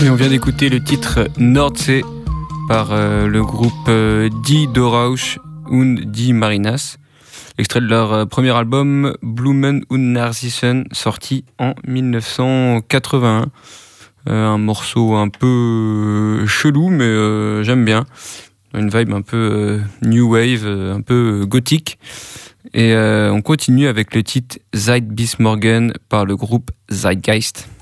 Et on vient d'écouter le titre Nordsee par le groupe Die Dorausch und Die Marinas, extrait de leur premier album Blumen und Narzissen, sorti en 1981. Un morceau un peu chelou, mais j'aime bien. Une vibe un peu new wave, un peu gothique. Et on continue avec le titre Zeit bis morgen par le groupe Zeitgeist.